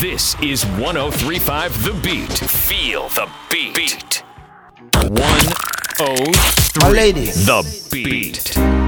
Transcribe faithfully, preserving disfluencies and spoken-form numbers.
This is one oh three point five The Beat. Feel the beat. one oh three My ladies. The Beat.